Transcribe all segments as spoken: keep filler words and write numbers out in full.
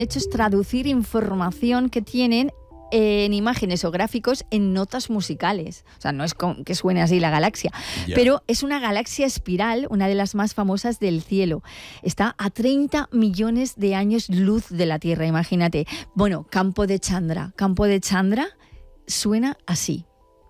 hecho es traducir información que tienen en imágenes o gráficos en notas musicales. O sea, no es que suene así la galaxia, yeah. pero es una galaxia espiral, una de las más famosas del cielo. Está a treinta millones de años luz de la Tierra, imagínate. Bueno, Campo de Chandra. Campo de Chandra suena así.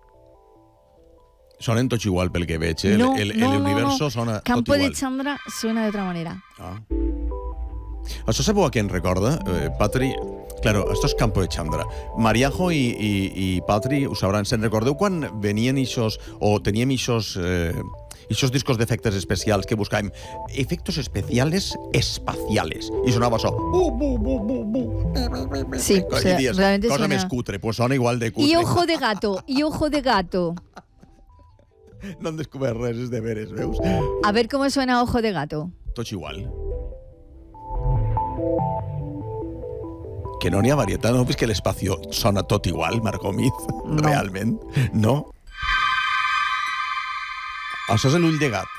Sonen tots igual pel que veig, eh? No, el, el, no, el universo no, no. sona Campo tot igual. de Chandra suena de otra manera. Ah. Això sabeu a què em recorda? Eh, Patri, claro, esto es Campo de Chandra. Mariajo i, i, i Patri ho sabran. Se'n recordeu quan venien ixos, o teníem ixos, eh, ixos discos d'efectes especials que buscàvem efectos especiales espaciales? I sonava això. Bu, bu, bu, bu, bu. Sí, o sea, dies, realmente cosa suena... més cutre, pues sona igual de cutre. I ojo de gato, i ojo de gato. No han descobert res, és de veres, veus? A ver cómo suena ojo de gato. Tots igual. Que no n'hi ha varietat, no? Vist que l'espacio sona tot igual, Marc Gómez? No. Realment? No? Això és l'ull de gat.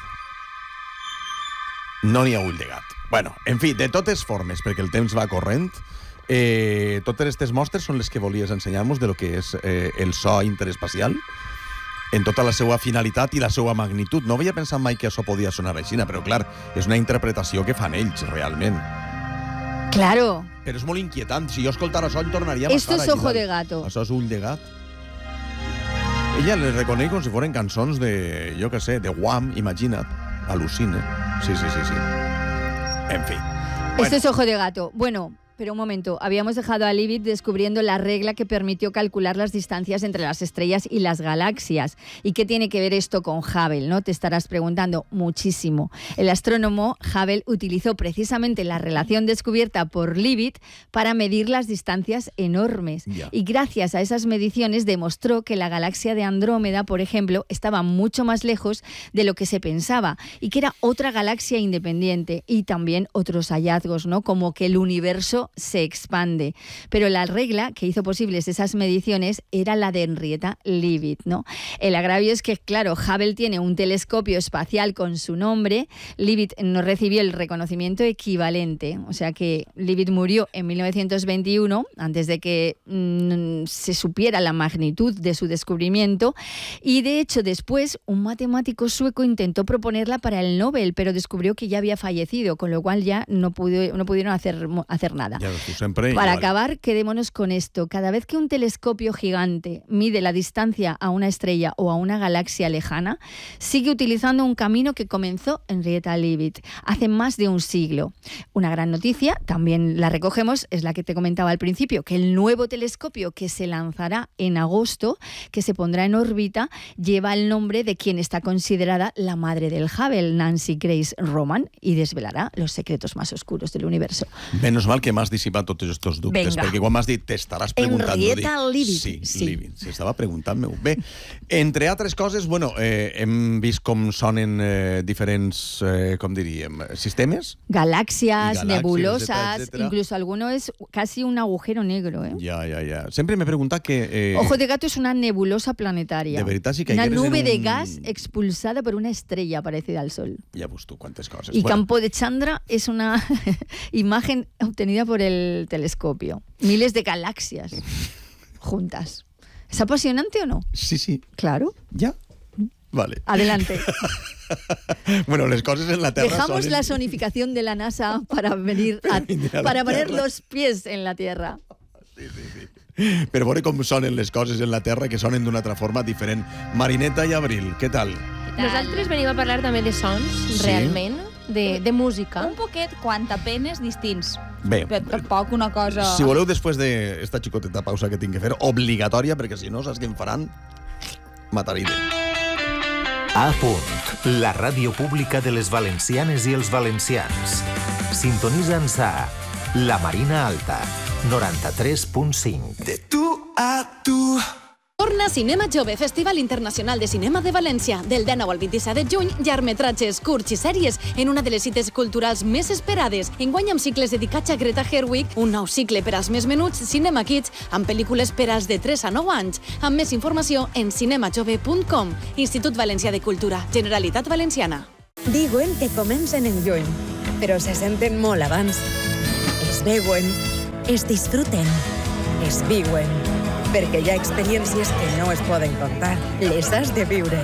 No n'hi ha ull de gat. Bueno, en fi, de totes formes, perquè el temps va corrent, eh, totes aquestes mostres són les que volies ensenyar-nos de lo que és eh, el so interespacial, en tota la seva finalitat i la seva magnitud. No havia pensat mai que això podia sonar així, però clar, és una interpretació que fan ells, realment. Claro. Però és molt inquietant. Si jo escoltara això, em tornaria a Esto es ojo de gato. Això és ull de gat. Ella les reconeix com si foren cançons de, jo què sé, de Wham, imagina't. Al·lucina. Sí, sí, sí, sí. En fi. Bueno. Esto es ojo de gato. Bueno, pero un momento. Habíamos dejado a Leavitt descubriendo la regla que permitió calcular las distancias entre las estrellas y las galaxias. ¿Y qué tiene que ver esto con Hubble, no? Te estarás preguntando. Muchísimo. El astrónomo Hubble utilizó precisamente la relación descubierta por Leavitt para medir las distancias enormes. Yeah. Y gracias a esas mediciones demostró que la galaxia de Andrómeda, por ejemplo, estaba mucho más lejos de lo que se pensaba y que era otra galaxia independiente. Y también otros hallazgos, ¿no? Como que el universo se expande. Pero la regla que hizo posibles esas mediciones era la de Henrietta Leavitt, ¿no? El agravio es que, claro, Hubble tiene un telescopio espacial con su nombre. Leavitt no recibió el reconocimiento equivalente. O sea que Leavitt murió en mil novecientos veintiuno, antes de que mmm, se supiera la magnitud de su descubrimiento. Y de hecho, después, un matemático sueco intentó proponerla para el Nobel, pero descubrió que ya había fallecido, con lo cual ya no, pudo, no pudieron hacer, hacer nada. Ya, siempre Para igual. acabar, quedémonos con esto. Cada vez que un telescopio gigante mide la distancia a una estrella o a una galaxia lejana, sigue utilizando un camino que comenzó Henrietta Leavitt hace más de un siglo. Una gran noticia, también la recogemos, es la que te comentaba al principio, que el nuevo telescopio que se lanzará en agosto, que se pondrá en órbita, lleva el nombre de quien está considerada la madre del Hubble, Nancy Grace Roman, y desvelará los secretos más oscuros del universo. Menos mal que m'has dissipat tots aquests dubtes, Venga. perquè quan m'has dit t'estaràs preguntant... Henrietta Leavitt. Sí, Sí. Leavitt, sí, estava preguntant-me-ho. Bé, entre altres coses, bueno, eh, hem vist com sonen eh, diferents, eh, com diríem, sistemes. Galaxias, galaxias, nebulosas, etcétera, etcétera. Incluso alguno es casi un agujero negro, ¿eh? Ja, ja, ja. Sempre m'he preguntat que... Eh, Ojo de gato es una nebulosa planetaria. De veritat, sí que una eres en nube un... de gas expulsada por una estrella parecida al Sol. Ja veus tu quantes coses. Y Bueno, Campo de Chandra es una imagen obtenida por el telescopio. Miles de galaxias juntas. ¿Es apasionante o no? sí, sí. Claro. Ja? Vale. Adelante. Bueno, les coses en la Terra Dejamos sonen... la sonificación de la NASA para venir a, venir a la para poner Tierra. los pies en la Tierra. Sí, sí, sí. Per veure com sonen les coses en la Terra, que sonen d'una altra forma diferent. Marineta i Abril, què tal? Nosaltres venim a parlar també de sons, Sí. realment, de, de música. Un poquet quantapenes distints. Bé, Però tampoc una cosa... si voleu, després d'esta xicoteta pausa que tinc que fer, obligatòria, perquè si no, saps què em faran? Mataride. A punt, la ràdio pública de les valencianes i els valencians. Sintonitza'ns a La Marina Alta, noranta-tres punt cinc. De tu a tu. Torna Cinema Jove, Festival Internacional de Cinema de València. Del dinou al vint-i-set de juny, llargmetratges, curts i sèries en una de les cites culturals més esperades. Enguany amb cicles dedicats a Greta Gerwig, un nou cicle per als més menuts, Cinema Kids, amb pel·lícules per als de tres a nou anys. Amb més informació en cinema jove punt com. Institut Valencià de Cultura, Generalitat Valenciana. Diuen que comencen en juny, però se senten molt abans. Es veuen, es disfruten, es viuen, perquè hi ha experiències que no es poden contar, les has de viure.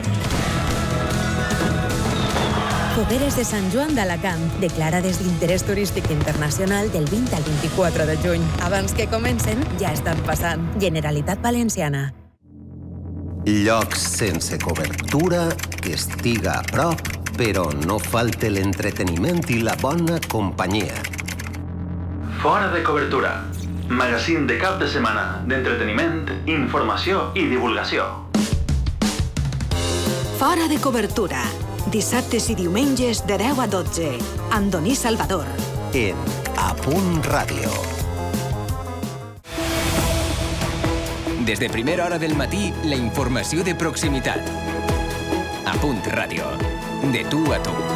Fogueres de Sant Joan d'Alacant, declarades d'interès turístic internacional del vint al vint-i-quatre de juny. Abans que comencen, ja estan passant. Generalitat Valenciana. Llocs sense cobertura, que estiga a prop, però no falte l'entreteniment i la bona companyia. Fora de cobertura. Magazín de cap de setmana d'entreteniment, informació i divulgació. Fora de cobertura. Dissabtes i diumenges de deu a dotze. Andoní Salvador. En A Punt Ràdio. Des de primera hora del matí, la informació de proximitat. A Punt Ràdio. De tu a tu.